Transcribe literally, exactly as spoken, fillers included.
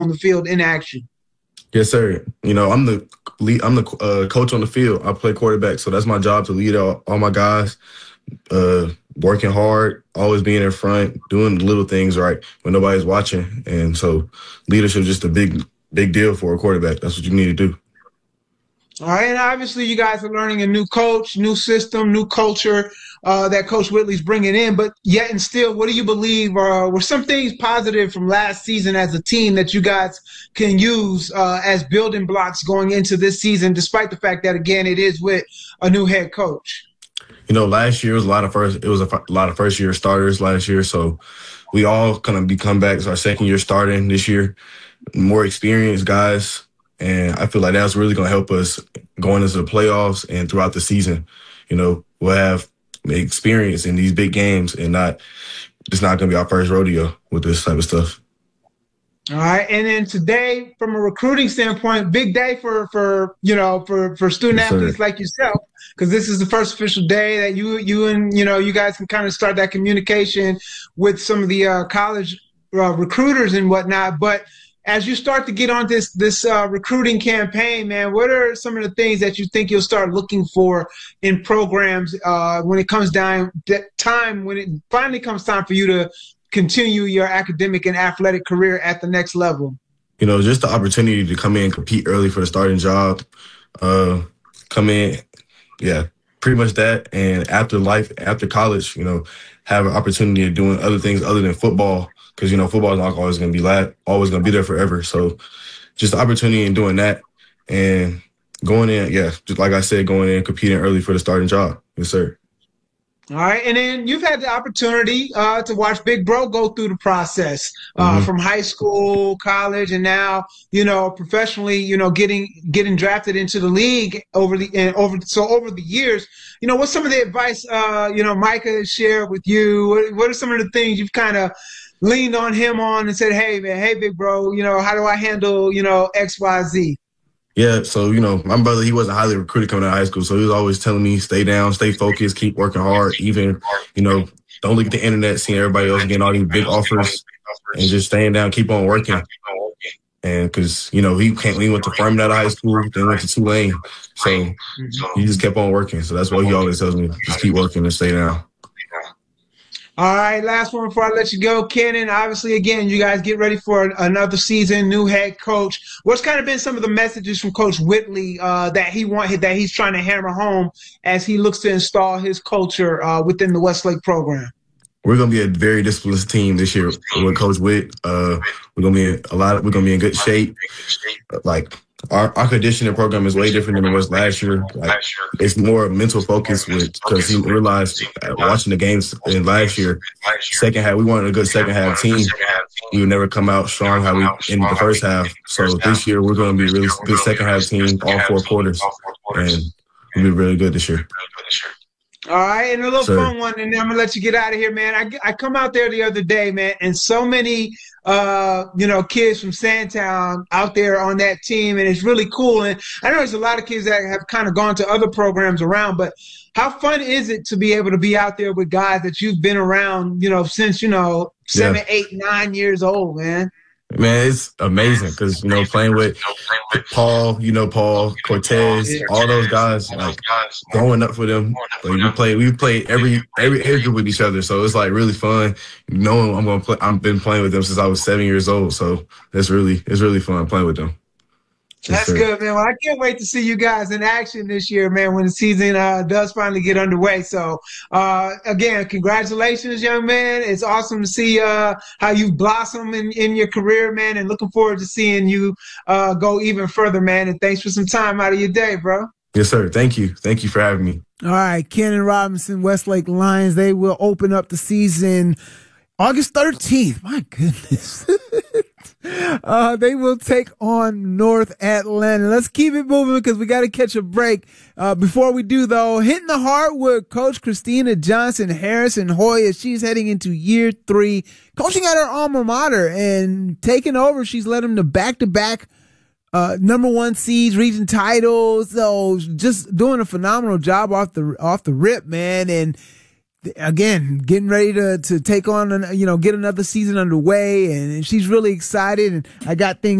on the field in action. Yes, sir. You know, I'm the lead, I'm the uh, coach on the field. I play quarterback, so that's my job to lead all, all my guys, uh, working hard, always being in front, doing the little things right when nobody's watching. And so leadership is just a big, big deal for a quarterback. That's what you need to do. All right, and obviously you guys are learning a new coach, new system, new culture uh, that Coach Whitley's bringing in. But yet and still, what do you believe uh, were some things positive from last season as a team that you guys can use uh, as building blocks going into this season, despite the fact that, again, it is with a new head coach? You know, last year was a lot of first. It was a, a lot of first year starters last year, so we all kind of become back. It's our second year starting this year, more experienced guys. And I feel like that's really going to help us going into the playoffs and throughout the season. You know, we'll have experience in these big games and not, it's not going to be our first rodeo with this type of stuff. All right. And then today, from a recruiting standpoint, big day for, for you know, for, for student Yes, athletes sir. like yourself, because this is the first official day that you, you and, you know, you guys can kind of start that communication with some of the uh, college uh, recruiters and whatnot. But as you start to get on this this uh, recruiting campaign, man, what are some of the things that you think you'll start looking for in programs uh, when it comes down that time, when it finally comes time for you to continue your academic and athletic career at the next level? You know, just the opportunity to come in and compete early for the starting job, uh, come in, yeah, pretty much that. And after life, after college, you know, have an opportunity of doing other things other than football. Because, you know, football is not always going to be la- always going to be there forever. So just the opportunity in doing that and going in, yeah, just like I said, going in and competing early for the starting job. Yes, sir. All right. And then you've had the opportunity uh, to watch Big Bro go through the process uh, Mm-hmm. from high school, college, and now, you know, professionally, you know, getting getting drafted into the league over the and over. So over the years, you know, what's some of the advice, uh, you know, Micah shared with you? What, what are some of the things you've kind of leaned on him on and said, hey, man, hey, Big Bro, you know, how do I handle, you know, X, Y, Z? Yeah, so, you know, my brother, he wasn't highly recruited coming out of high school, so he was always telling me, stay down, stay focused, keep working hard, even, you know, don't look at the internet, seeing everybody else getting all these big offers, and just staying down, keep on working. And because, you know, he came, he went to Furman out of high school, then went to Tulane, so he just kept on working. So that's what he always tells me, just keep working and stay down. All right, last one before I let you go. Cannon, obviously, again, you guys get ready for another season, new head coach. What's kind of been some of the messages from Coach Whitley uh, that he wanted, that he's trying to hammer home as he looks to install his culture uh, within the Westlake program? We're gonna be a very disciplined team this year with Coach Witt. Uh, we're gonna be in a lot. Of, we're gonna be in good shape. Like our, our conditioning program is way different than it was last year. Like it's more mental focus with because he realized uh, watching the games in last year, second half we wanted a good second half team. We would never come out strong how we ended the first half. So this year we're gonna be a really good second half team, all four quarters, and we'll be really good this year. All right, and a little Sir. fun one, and then I'm going to let you get out of here, man. I, I come out there the other day, man, and so many, uh, you know, kids from Sandtown out there on that team, and it's really cool. And I know there's a lot of kids that have kind of gone to other programs around, but how fun is it to be able to be out there with guys that you've been around, you know, since, you know, seven, Yeah. eight, nine years old, man? Man, it's amazing because, you know, playing with Paul, you know, Paul, Cortez, all those guys, like growing up for them. Like, we play, we play every every age group with each other, so it's like really fun. Knowing I'm gonna play, I've been playing with them since I was seven years old, so it's really it's really fun playing with them. That's Yes, good, man. Well, I can't wait to see you guys in action this year, man, when the season uh, does finally get underway. So, uh, again, congratulations, young man. It's awesome to see uh, how you blossom in, in your career, man, and looking forward to seeing you uh, go even further, man. And thanks for some time out of your day, bro. Yes, sir. Thank you. Thank you for having me. All right, Cannon Robinson, Westlake Lions, they will open up the season August thirteenth. My goodness. uh, they will take on North Atlanta. Let's keep it moving because we got to catch a break. Uh, before we do, though, hitting the heart with Coach Christina Johnson Harrison Hoya. She's heading into year three, coaching at her alma mater and taking over. She's led them to back-to-back uh, number one seeds, region titles. So just doing a phenomenal job off the off the rip, man. And again, getting ready to, to take on, an, you know, get another season underway. And she's really excited. And I got things